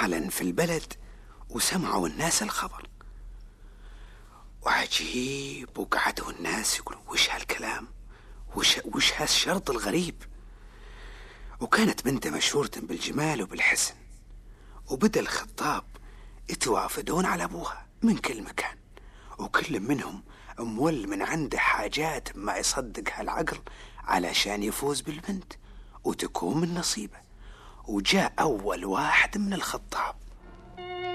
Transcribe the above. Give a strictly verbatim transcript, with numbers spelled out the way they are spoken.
أعلن في البلد وسمعوا الناس الخبر، وعجيب وقعدوا الناس يقولوا وش هالكلام، وش, وش هالشرط الغريب. وكانت بنته مشهورة بالجمال وبالحسن، وبدأ الخطاب يتوافدون على أبوها من كل مكان، وكل منهم مول من عنده حاجات ما يصدقها العقل علشان يفوز بالبنت وتكون من نصيبه. وجاء أول واحد من الخطاب